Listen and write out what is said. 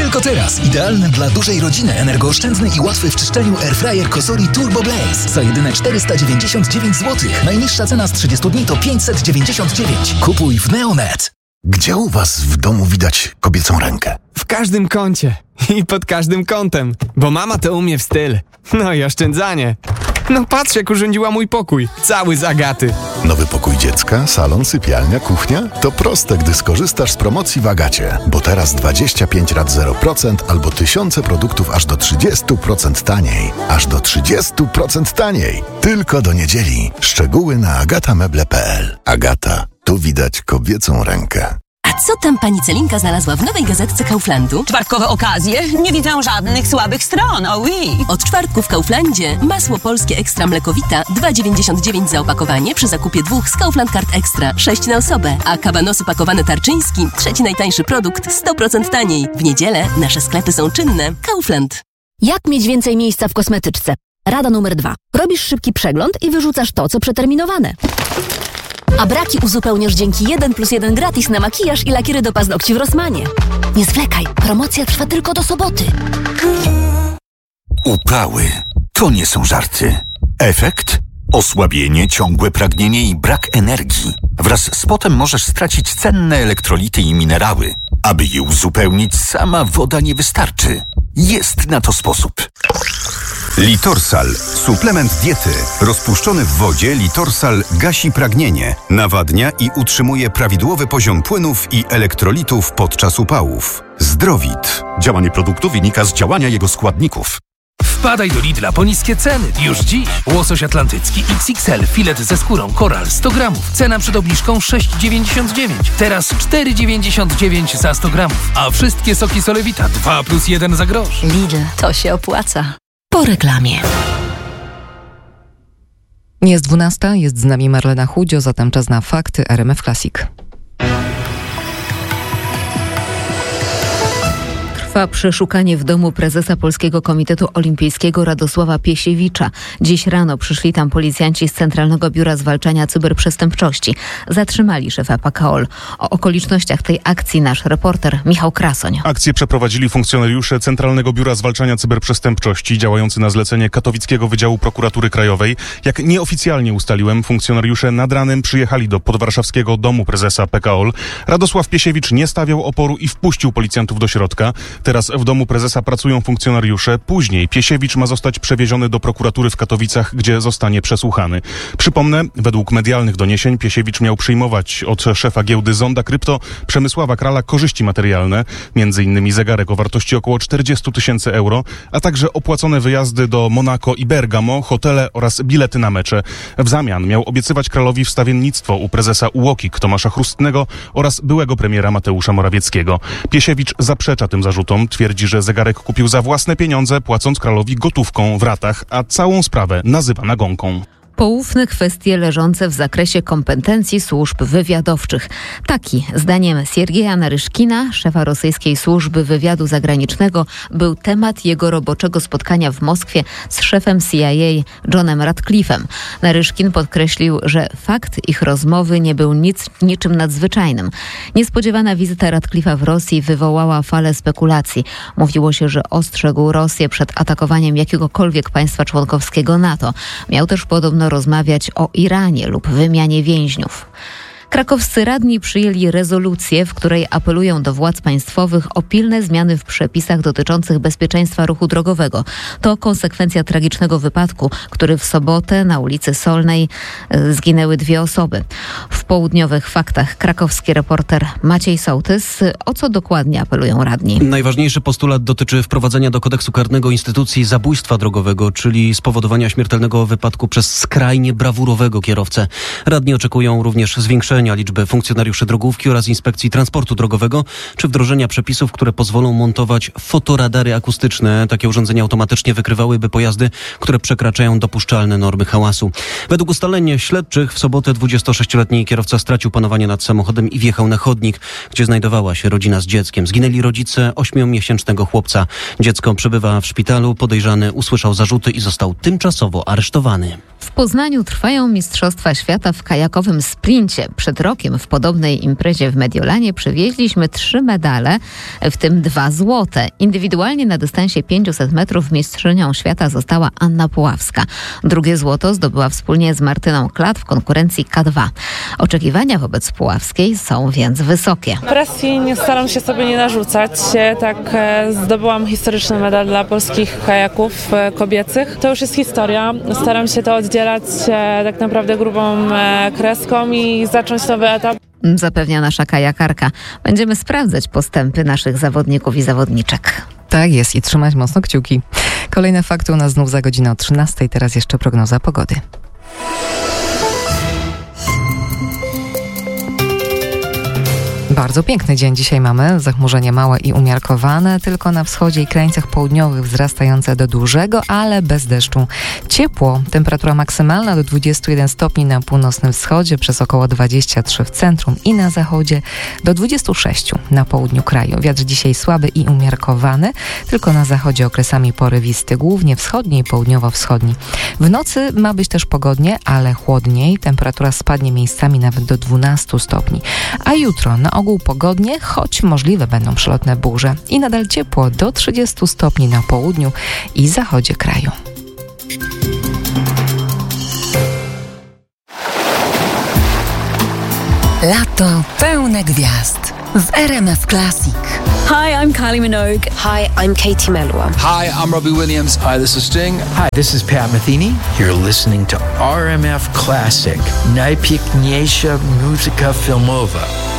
Tylko teraz idealny dla dużej rodziny, energooszczędny i łatwy w czyszczeniu airfryer Cosori Turbo Blaze za jedyne 499 zł. Najniższa cena z 30 dni to 599. Kupuj w Neonet. Gdzie u was w domu widać kobiecą rękę? W każdym kącie i pod każdym kątem, bo mama to umie w styl. No i oszczędzanie. No patrz, jak urządziła mój pokój, cały z Agaty. Nowy pokój dziecka, salon, sypialnia, kuchnia? To proste, gdy skorzystasz z promocji w Agacie. Bo teraz 25 rat 0% albo tysiące produktów aż do 30% taniej. Aż do 30% taniej. Tylko do niedzieli. Szczegóły na agatameble.pl. Agata. Tu widać kobiecą rękę. A co tam pani Celinka znalazła w nowej gazetce Kauflandu? Czwartkowe okazje? Nie widzę żadnych słabych stron, oui. Od czwartku w Kauflandzie masło polskie ekstra mlekowita 2,99 za opakowanie przy zakupie 2 z Kaufland Card Extra 6 na osobę, a kabanosy pakowane Tarczyński, trzeci najtańszy produkt 100% taniej. W niedzielę nasze sklepy są czynne. Kaufland. Jak mieć więcej miejsca w kosmetyczce? Rada numer 2. Robisz szybki przegląd i wyrzucasz to, co przeterminowane. A braki uzupełniasz dzięki 1+1 gratis na makijaż i lakiery do paznokci w Rossmanie. Nie zwlekaj, promocja trwa tylko do soboty. Upały to nie są żarty. Efekt? Osłabienie, ciągłe pragnienie i brak energii. Wraz z potem możesz stracić cenne elektrolity i minerały. Aby je uzupełnić, sama woda nie wystarczy. Jest na to sposób. Litorsal. Suplement diety. Rozpuszczony w wodzie Litorsal gasi pragnienie, nawadnia i utrzymuje prawidłowy poziom płynów i elektrolitów podczas upałów. Zdrowit. Działanie produktu wynika z działania jego składników. Wpadaj do Lidla po niskie ceny. Już dziś. Łosoś atlantycki XXL, filet ze skórą, koral 100 gramów. Cena przed obniżką 6,99. Teraz 4,99 za 100 gramów. A wszystkie soki Solewita 2+1 za grosz. Lidl, to się opłaca. Po reklamie. Jest 12, jest z nami Marlena Chudzio, zatem czas na fakty RMF Classic. Trwa przeszukanie w domu prezesa Polskiego Komitetu Olimpijskiego Radosława Piesiewicza. Dziś rano przyszli tam policjanci z Centralnego Biura Zwalczania Cyberprzestępczości. Zatrzymali szefa PKOL. O okolicznościach tej akcji nasz reporter Michał Krasoń. Akcję przeprowadzili funkcjonariusze Centralnego Biura Zwalczania Cyberprzestępczości działający na zlecenie Katowickiego Wydziału Prokuratury Krajowej. Jak nieoficjalnie ustaliłem, funkcjonariusze nad ranem przyjechali do podwarszawskiego domu prezesa PKOL. Radosław Piesiewicz nie stawiał oporu i wpuścił policjantów do środka. Teraz w domu prezesa pracują funkcjonariusze. Później Piesiewicz ma zostać przewieziony do prokuratury w Katowicach, gdzie zostanie przesłuchany. Przypomnę, według medialnych doniesień Piesiewicz miał przyjmować od szefa giełdy Zonda Krypto Przemysława Krala korzyści materialne, m.in. zegarek o wartości około 40 000 euro, a także opłacone wyjazdy do Monako i Bergamo, hotele oraz bilety na mecze. W zamian miał obiecywać Kralowi wstawiennictwo u prezesa UOKiK Tomasza Chrustnego oraz byłego premiera Mateusza Morawieckiego. Piesiewicz zaprzecza tym zarzutom. Twierdzi, że zegarek kupił za własne pieniądze, płacąc Kralowi gotówką w ratach, a całą sprawę nazywa nagonką. Poufne kwestie leżące w zakresie kompetencji służb wywiadowczych. Taki, zdaniem Siergieja Naryszkina, szefa rosyjskiej służby wywiadu zagranicznego, był temat jego roboczego spotkania w Moskwie z szefem CIA Johnem Ratcliffe'em. Naryszkin podkreślił, że fakt ich rozmowy nie był niczym nadzwyczajnym. Niespodziewana wizyta Ratcliffe'a w Rosji wywołała falę spekulacji. Mówiło się, że ostrzegł Rosję przed atakowaniem jakiegokolwiek państwa członkowskiego NATO. Miał też podobno rozmawiać o Iranie lub wymianie więźniów. Krakowscy radni przyjęli rezolucję, w której apelują do władz państwowych o pilne zmiany w przepisach dotyczących bezpieczeństwa ruchu drogowego. To konsekwencja tragicznego wypadku, który w sobotę na ulicy Solnej zginęły 2 osoby. W południowych faktach krakowski reporter Maciej Sołtys. O co dokładnie apelują radni? Najważniejszy postulat dotyczy wprowadzenia do kodeksu karnego instytucji zabójstwa drogowego, czyli spowodowania śmiertelnego wypadku przez skrajnie brawurowego kierowcę. Radni oczekują również zwiększenia liczby funkcjonariuszy drogówki oraz Inspekcji Transportu Drogowego, czy wdrożenia przepisów, które pozwolą montować fotoradary akustyczne. Takie urządzenia automatycznie wykrywałyby pojazdy, które przekraczają dopuszczalne normy hałasu. Według ustaleń śledczych w sobotę 26-letni kierowca stracił panowanie nad samochodem i wjechał na chodnik, gdzie znajdowała się rodzina z dzieckiem. Zginęli rodzice 8-miesięcznego chłopca. Dziecko przebywa w szpitalu. Podejrzany usłyszał zarzuty i został tymczasowo aresztowany. W Poznaniu trwają Mistrzostwa Świata w kajakowym sprincie. Przed rokiem w podobnej imprezie w Mediolanie przywieźliśmy 3 medale, w tym 2 złote. Indywidualnie na dystansie 500 metrów mistrzynią świata została Anna Puławska. Drugie złoto zdobyła wspólnie z Martyną Klat w konkurencji K2. Oczekiwania wobec Puławskiej są więc wysokie. Presji nie staram się sobie nie narzucać. Tak zdobyłam historyczny medal dla polskich kajaków kobiecych. To już jest historia. Staram się to oddzielać tak naprawdę grubą kreską i zacząć nowy etap. Zapewnia nasza kajakarka. Będziemy sprawdzać postępy naszych zawodników i zawodniczek. Tak jest i trzymać mocno kciuki. Kolejne fakty u nas znów za godzinę o 13:00. Teraz jeszcze prognoza pogody. Bardzo piękny dzień dzisiaj mamy. Zachmurzenie małe i umiarkowane, tylko na wschodzie i krańcach południowych wzrastające do dużego, ale bez deszczu. Ciepło, temperatura maksymalna do 21 stopni na północnym wschodzie, przez około 23 w centrum i na zachodzie, do 26 na południu kraju. Wiatr dzisiaj słaby i umiarkowany, tylko na zachodzie okresami porywisty, głównie wschodni i południowo-wschodni. W nocy ma być też pogodnie, ale chłodniej. Temperatura spadnie miejscami nawet do 12 stopni. A jutro na ogół pogodnie, choć możliwe będą przelotne burze i nadal ciepło do 30 stopni na południu i zachodzie kraju. Lato pełne gwiazd w RMF Classic. Hi, I'm Kylie Minogue. Hi, I'm Katie Melua. Hi, I'm Robbie Williams. Hi, this is Sting. Hi, this is Pat Metheny. You're listening to RMF Classic. Najpiękniejsza muzyka filmowa.